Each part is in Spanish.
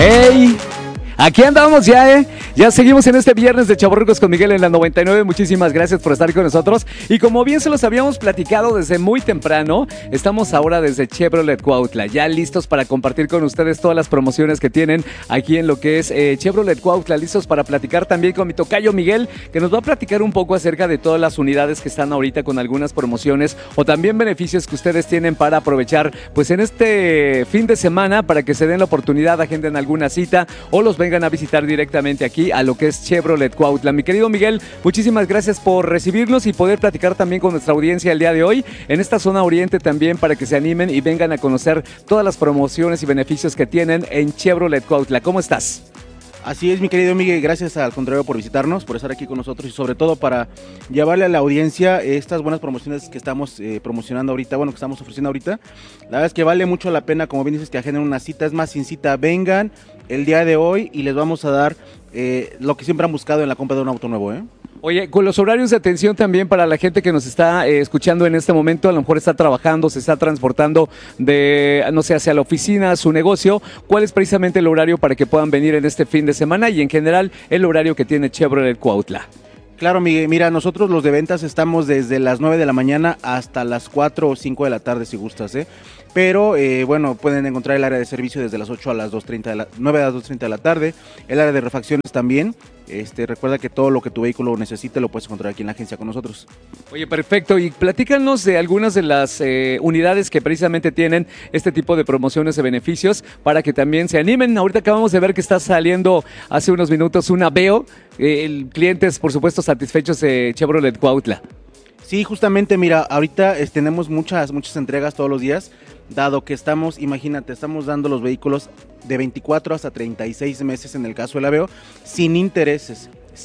Hey, aquí andamos ya, ¿eh? Ya seguimos en este viernes de Chavorrucos con Miguel en la 99. Muchísimas gracias por estar con nosotros. Y como bien se los habíamos platicado desde muy temprano, estamos ahora desde Chevrolet Cuautla, ya listos para compartir con ustedes todas las promociones que tienen aquí en lo que es Chevrolet Cuautla, listos para platicar también con mi tocayo Miguel, que nos va a platicar un poco acerca de todas las unidades que están ahorita con algunas promociones o también beneficios que ustedes tienen para aprovechar pues en este fin de semana para que se den la oportunidad, agenden alguna cita o los vengan a visitar directamente aquí a lo que es Chevrolet Cuautla. Mi querido Miguel, muchísimas gracias por recibirnos y poder platicar también con nuestra audiencia el día de hoy en esta zona oriente también para que se animen y vengan a conocer todas las promociones y beneficios que tienen en Chevrolet Cuautla. ¿Cómo estás? Así es, mi querido Miguel, gracias al contrario por visitarnos, por estar aquí con nosotros y sobre todo para llevarle a la audiencia estas buenas promociones que estamos promocionando ahorita, bueno, que estamos ofreciendo ahorita. La verdad es que vale mucho la pena, como bien dices, que agenden una cita, es más, sin cita, vengan el día de hoy y les vamos a dar lo que siempre han buscado en la compra de un auto nuevo, ¿eh? Oye, con los horarios de atención también para la gente que nos está escuchando en este momento, a lo mejor está trabajando, se está transportando de, no sé, hacia la oficina, a su negocio, ¿cuál es precisamente el horario para que puedan venir en este fin de semana y en general el horario que tiene Chevrolet Cuautla? Claro, Miguel, mira, nosotros los de ventas estamos desde las 9 de la mañana hasta las 4 o 5 de la tarde si gustas, ¿eh? Pero, bueno, pueden encontrar el área de servicio desde las 8 a las 2:30 9 a las 2:30 de la tarde, el área de refacciones también. Recuerda que todo lo que tu vehículo necesite lo puedes encontrar aquí en la agencia con nosotros. Oye, perfecto. Y platícanos de algunas de las unidades que precisamente tienen este tipo de promociones y beneficios para que también se animen. Ahorita acabamos de ver que está saliendo hace unos minutos una Aveo. Clientes, por supuesto, satisfechos de Chevrolet Cuautla. Sí, justamente, mira, ahorita tenemos muchas entregas todos los días, dado que estamos, imagínate, estamos dando los vehículos de 24 hasta 36 meses en el caso del Aveo, sin intereses.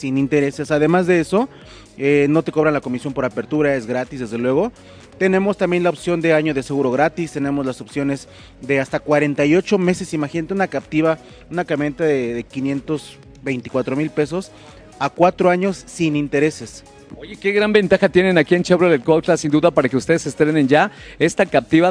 Además de eso, no te cobran la comisión por apertura, es gratis, desde luego. Tenemos también la opción de año de seguro gratis, tenemos las opciones de hasta 48 meses, imagínate una Captiva, una camioneta de 524,000 pesos a 4 años sin intereses. Oye, qué gran ventaja tienen aquí en Chevrolet Cuautla, sin duda, para que ustedes estrenen ya esta Captiva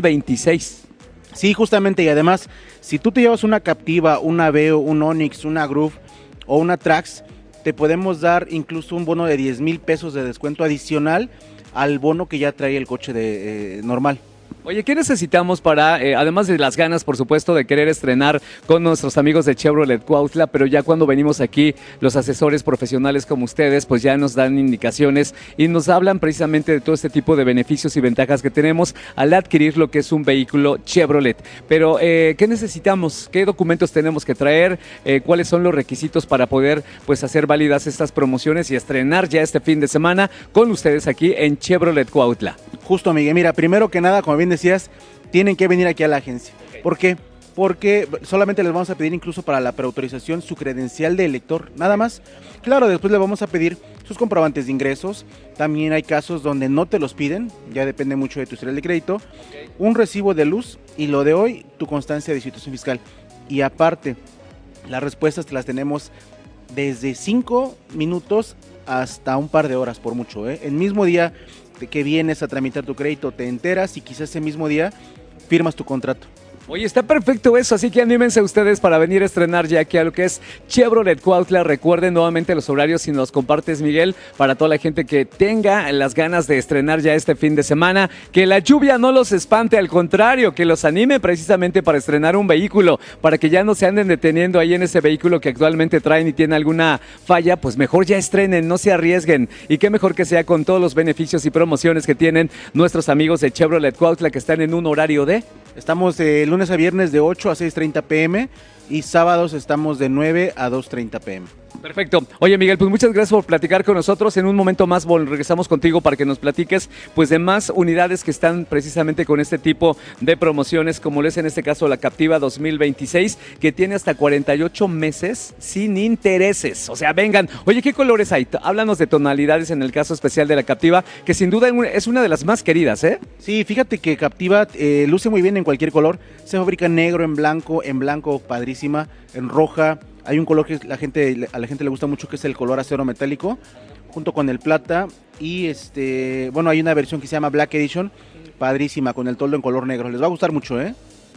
2026. Sí, justamente, y además, si tú te llevas una Captiva, una Aveo, un Onix, una Groove o una Trax, te podemos dar incluso un bono de 10,000 pesos de descuento adicional al bono que ya trae el coche normal. Oye, ¿qué necesitamos para, además de las ganas, por supuesto, de querer estrenar con nuestros amigos de Chevrolet Cuautla, pero ya cuando venimos aquí, los asesores profesionales como ustedes, pues ya nos dan indicaciones y nos hablan precisamente de todo este tipo de beneficios y ventajas que tenemos al adquirir lo que es un vehículo Chevrolet? Pero, ¿qué necesitamos? ¿Qué documentos tenemos que traer? ¿Cuáles son los requisitos para poder, pues, hacer válidas estas promociones y estrenar ya este fin de semana con ustedes aquí en Chevrolet Cuautla? Justo, Miguel, mira, primero que nada, como bien decías, tienen que venir aquí a la agencia. ¿Por qué? Porque solamente les vamos a pedir incluso para la preautorización su credencial de elector, nada más. Claro, después les vamos a pedir sus comprobantes de ingresos. También hay casos donde no te los piden, ya depende mucho de tu historial de crédito. Un recibo de luz y lo de hoy, tu constancia de situación fiscal. Y aparte, las respuestas te las tenemos desde 5 minutos hasta un par de horas por mucho, ¿eh? El mismo día que vienes a tramitar tu crédito te enteras y quizás ese mismo día firmas tu contrato. Oye, está perfecto eso, así que anímense ustedes para venir a estrenar ya aquí a lo que es Chevrolet Cuautla. Recuerden nuevamente los horarios si nos compartes, Miguel, para toda la gente que tenga las ganas de estrenar ya este fin de semana. Que la lluvia no los espante, al contrario, que los anime precisamente para estrenar un vehículo, para que ya no se anden deteniendo ahí en ese vehículo que actualmente traen y tiene alguna falla, pues mejor ya estrenen, no se arriesguen. Y qué mejor que sea con todos los beneficios y promociones que tienen nuestros amigos de Chevrolet Cuautla, que están en un horario de... Estamos de lunes a viernes de 8 a 6:30 p.m. y sábados estamos de 9 a 2:30 p.m. Perfecto. Oye, Miguel, pues muchas gracias por platicar con nosotros. En un momento más regresamos contigo para que nos platiques pues de más unidades que están precisamente con este tipo de promociones, como lo es en este caso la Captiva 2026, que tiene hasta 48 meses sin intereses. O sea, vengan. Oye, ¿qué colores hay? Háblanos de tonalidades en el caso especial de la Captiva, que sin duda es una de las más queridas, ¿eh? Sí, fíjate que Captiva luce muy bien en cualquier color. Se fabrica en negro, en blanco, padrísima, en roja. Hay un color que a la gente le gusta mucho, que es el color acero metálico, junto con el plata. Y bueno, hay una versión que se llama Black Edition, padrísima, con el toldo en color negro. Les va a gustar mucho, ¿eh?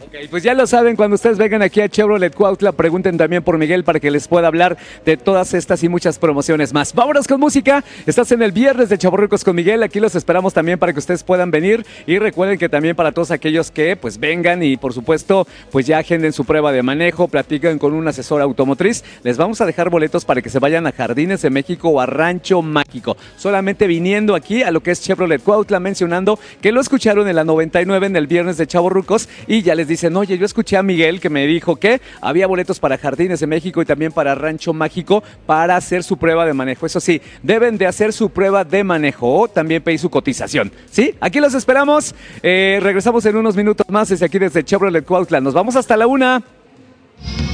Ok, pues ya lo saben, cuando ustedes vengan aquí a Chevrolet Cuautla, pregunten también por Miguel para que les pueda hablar de todas estas y muchas promociones más. Vámonos con música, estás en el viernes de Chavorrucos con Miguel, aquí los esperamos también para que ustedes puedan venir y recuerden que también para todos aquellos que pues vengan y por supuesto pues ya agenden su prueba de manejo, platican con un asesor automotriz, les vamos a dejar boletos para que se vayan a Jardines de México o a Rancho Mágico, solamente viniendo aquí a lo que es Chevrolet Cuautla, mencionando que lo escucharon en la 99 en el viernes de Chavorrucos y ya les dicen, oye, yo escuché a Miguel que me dijo que había boletos para Jardines de México y también para Rancho Mágico para hacer su prueba de manejo. Eso sí, deben de hacer su prueba de manejo o también pedir su cotización. ¿Sí? Aquí los esperamos. Regresamos en unos minutos más desde aquí, desde Chevrolet Cuautla. Nos vamos hasta la 1.